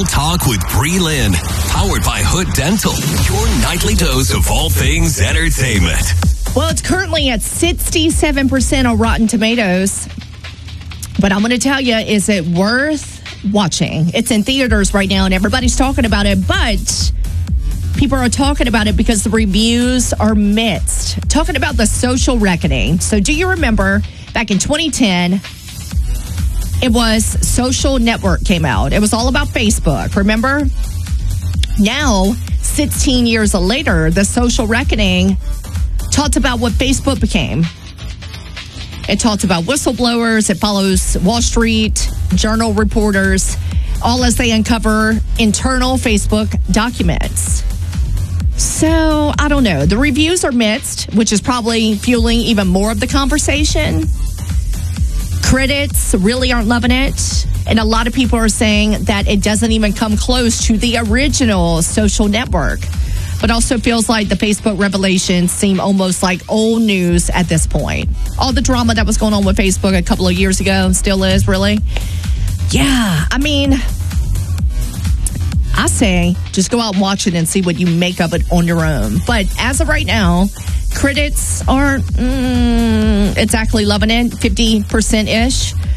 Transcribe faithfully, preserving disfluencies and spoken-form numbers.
Real Talk with Bree Lynn. Powered by Hood Dental. Your nightly dose of all things entertainment. Well, it's currently at sixty-seven percent on Rotten Tomatoes. But I'm going to tell you, is it worth watching? It's in theaters right now, and everybody's talking about it. But people are talking about it because the reviews are mixed. Talking about The Social Reckoning. So do you remember back in twenty ten... it was Social Network came out. It was all about Facebook, remember? Now, sixteen years later, The Social Reckoning talked about what Facebook became. It talks about whistleblowers. It follows Wall Street Journal reporters, all as they uncover internal Facebook documents. So, I don't know. The reviews are mixed, which is probably fueling even more of the conversation. Critics really aren't loving it. And a lot of people are saying that it doesn't even come close to the original Social Network. But also feels like the Facebook revelations seem almost like old news at this point. All the drama that was going on with Facebook a couple of years ago still is, really. Yeah, I mean, I say just go out and watch it and see what you make of it on your own. But as of right now, critics aren't mm, exactly loving it, fifty percent-ish.